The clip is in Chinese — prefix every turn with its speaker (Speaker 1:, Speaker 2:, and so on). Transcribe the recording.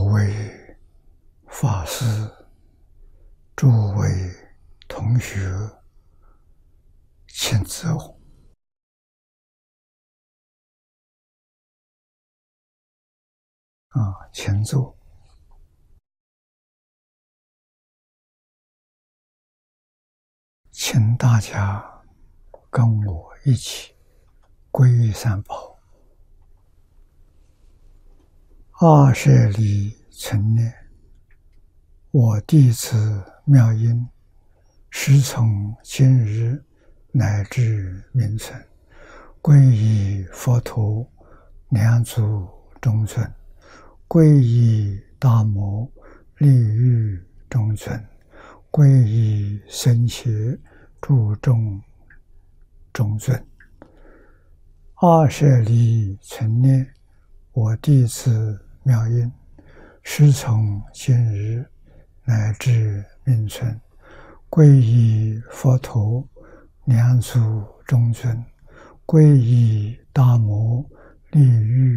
Speaker 1: 位法师、诸位同学，请自我。请坐。请大家跟我一起皈依三宝。二舍利存念，我弟子妙音，时从今日乃至明存，皈依佛陀、两祖中尊，皈依大摩、利欲中尊，皈依僧伽、诸众中尊。二舍利存念，我弟子妙音，时从今日乃至明存，皈依佛陀、两祖中尊，皈依大摩、利欲